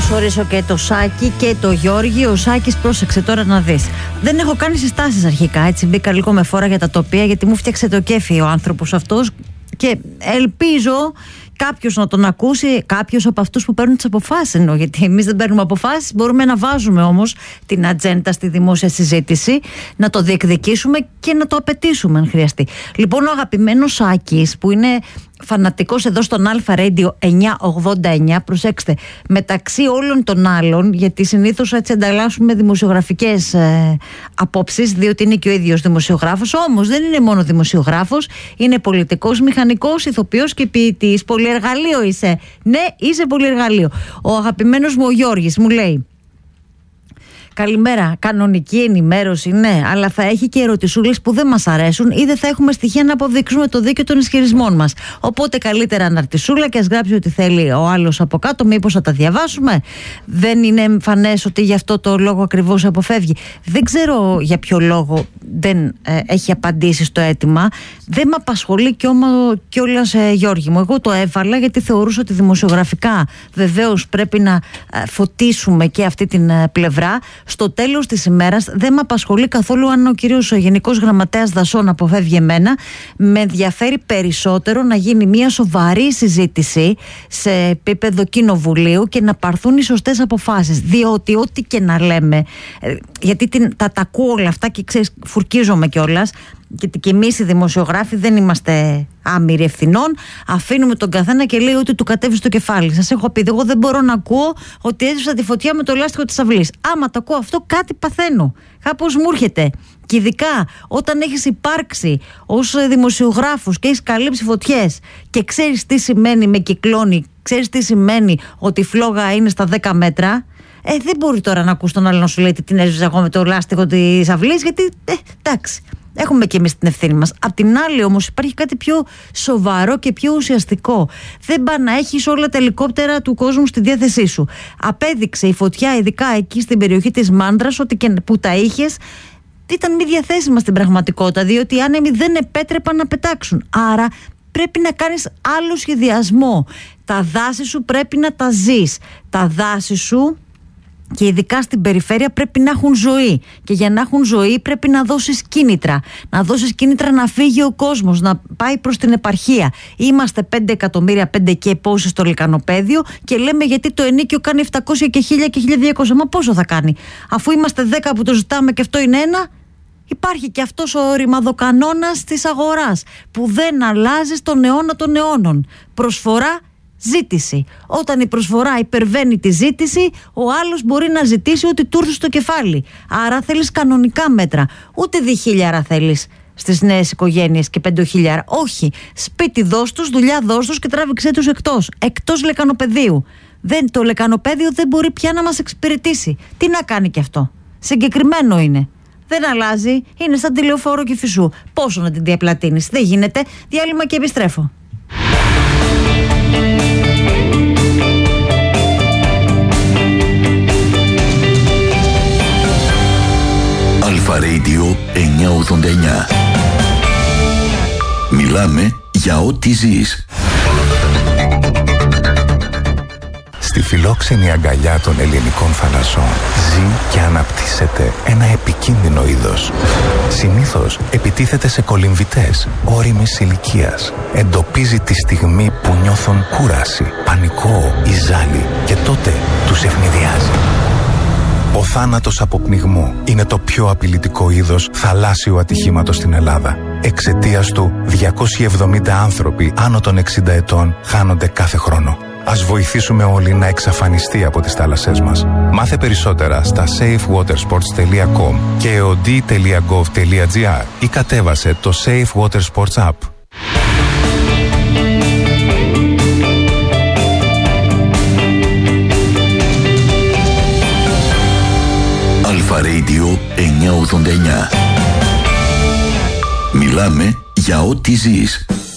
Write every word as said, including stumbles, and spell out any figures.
καλωσορίσω και το Σάκη και το Γιώργη. Ο Σάκης, πρόσεξε τώρα να δεις. Δεν έχω κάνει συστάσεις αρχικά, έτσι. Μπήκα λίγο με φόρα για τα τοπία, γιατί μου φτιάξε το κέφι ο άνθρωπος αυτός. Και ελπίζω κάποιος να τον ακούσει, κάποιος από αυτούς που παίρνουν τις αποφάσεις. Εννοώ, γιατί εμείς δεν παίρνουμε αποφάσεις, μπορούμε να βάζουμε όμως την ατζέντα στη δημόσια συζήτηση, να το διεκδικήσουμε και να το απαιτήσουμε αν χρειαστεί. Λοιπόν, ο αγαπημένος Σάκης, που είναι φανατικός εδώ στον Αλφα Radio εννιακόσια ογδόντα εννιά, προσέξτε, μεταξύ όλων των άλλων, γιατί συνήθως έτσι ανταλλάσσουμε δημοσιογραφικές ε, απόψεις, διότι είναι και ο ίδιος δημοσιογράφος, όμως δεν είναι μόνο δημοσιογράφος, είναι πολιτικός, μηχανικός, ηθοποιός και ποιητής. Πολυεργαλείο είσαι. Ναι, είσαι πολυεργαλείο. Ο αγαπημένος μου ο Γιώργης μου λέει: καλημέρα, κανονική ενημέρωση, ναι, αλλά θα έχει και ερωτησούλες που δεν μας αρέσουν ή δεν θα έχουμε στοιχεία να αποδείξουμε το δίκαιο των ισχυρισμών μας. Οπότε καλύτερα αναρτησούλα και ας γράψει ό,τι θέλει ο άλλος από κάτω, μήπως θα τα διαβάσουμε. Δεν είναι εμφανές ότι γι' αυτό το λόγο ακριβώς αποφεύγει. Δεν ξέρω για ποιο λόγο δεν ε, έχει απαντήσει στο αίτημα. Δεν με απασχολεί κιόλας, ε, Γιώργη μου. Εγώ το έβαλα γιατί θεωρούσα ότι δημοσιογραφικά βεβαίως πρέπει να ε, φωτίσουμε και αυτή την ε, πλευρά. Στο τέλος της ημέρας δεν με απασχολεί καθόλου αν ο κύριος ο Γενικός Γραμματέας Δασσών αποφεύγει εμένα. Με ενδιαφέρει περισσότερο να γίνει μια σοβαρή συζήτηση σε επίπεδο κοινοβουλίου και να πάρθουν οι σωστές αποφάσεις. Διότι ό,τι και να λέμε, γιατί την, τα, τα ακούω όλα αυτά και ξέρεις, φουρκίζομαι κιόλας, γιατί και εμείς οι δημοσιογράφοι δεν είμαστε άμυροι ευθυνών. Αφήνουμε τον καθένα και λέει ότι του κατέβει στο κεφάλι. Σας έχω πει, εγώ δεν μπορώ να ακούω ότι έζησα τη φωτιά με το λάστιχο της αυλής. Άμα το ακούω αυτό, κάτι παθαίνω. Κάπως μου έρχεται. Και ειδικά όταν έχεις υπάρξει ως δημοσιογράφος και έχεις καλύψει φωτιές και ξέρεις τι σημαίνει με κυκλώνει, ξέρεις τι σημαίνει ότι η φλόγα είναι στα δέκα μέτρα. Ε, δεν μπορεί τώρα να ακούς τον άλλο να σου λέει τι έζησα εγώ με το λάστιχο της αυλής, γιατί ε, εντάξει. Έχουμε και εμείς την ευθύνη μας. Απ' την άλλη όμως υπάρχει κάτι πιο σοβαρό και πιο ουσιαστικό. Δεν πά να έχεις όλα τα ελικόπτερα του κόσμου στη διάθεσή σου. Απέδειξε η φωτιά, ειδικά εκεί στην περιοχή της Μάνδρας, ότι και που τα είχες, ήταν μη διαθέσιμα στην πραγματικότητα, διότι οι άνεμοι δεν επέτρεπαν να πετάξουν. Άρα πρέπει να κάνεις άλλο σχεδιασμό. Τα δάση σου πρέπει να τα ζεις. Τα δάση σου, και ειδικά στην περιφέρεια, πρέπει να έχουν ζωή. Και για να έχουν ζωή πρέπει να δώσεις κίνητρα. Να δώσεις κίνητρα να φύγει ο κόσμος, να πάει προς την επαρχία. Είμαστε πέντε εκατομμύρια, πέντε και πόσοι στο λικανοπαίδιο, και λέμε γιατί το ενίκιο κάνει επτακόσια και χίλια και χίλια διακόσια. Μα πόσο θα κάνει? Αφού είμαστε δέκα που το ζητάμε και αυτό είναι ένα. Υπάρχει και αυτός ο ρημαδοκανόνας της αγοράς που δεν αλλάζει στον αιώνα των αιώνων. Προσφορά, ζήτηση. Όταν η προσφορά υπερβαίνει τη ζήτηση, ο άλλος μπορεί να ζητήσει ό,τι του έρθει στο κεφάλι. Άρα θέλεις κανονικά μέτρα. Ούτε διχίλιαρα θέλεις στις νέες οικογένειες και πεντοχίλιαρα. Όχι. Σπίτι δώσ' τους, δουλειά δώσ' τους και τράβηξέ τους εκτός. Εκτός λεκανοπεδίου. Δεν, το λεκανοπέδιο δεν μπορεί πια να μας εξυπηρετήσει. Τι να κάνει κι αυτό? Συγκεκριμένο είναι. Δεν αλλάζει. Είναι σαν τη Λεωφόρο Κηφισού. Πόσο να την διαπλατείνεις? Δεν γίνεται. Διάλειμμα και επιστρέφω. Αλφα Radio εννιακόσια ογδόντα εννιά. Μιλάμε για ό,τι ζεις. Στη φιλόξενη αγκαλιά των ελληνικών θαλασσών ζει και αναπτύσσεται ένα επικίνδυνο είδος. Συνήθως επιτίθεται σε κολυμβητές ώριμης ηλικίας. Εντοπίζει τη στιγμή που νιώθουν κούραση, πανικό ή ζάλι και τότε τους ευνηδιάζει. Ο θάνατος από πνιγμό είναι το πιο απειλητικό είδος θαλάσσιου ατυχήματος στην Ελλάδα. Εξαιτίας του, διακόσιοι εβδομήντα άνθρωποι άνω των εξήντα ετών χάνονται κάθε χρόνο. Ας βοηθήσουμε όλοι να εξαφανιστεί από τις θάλασσές μας. Μάθε περισσότερα στα safe water sports τελεία com και eod τελεία gov τελεία gr ή κατέβασε το Safe Water Sports App. Αλφα Radio εννιακόσια ογδόντα εννιά. Μιλάμε για ό,τι ζεις.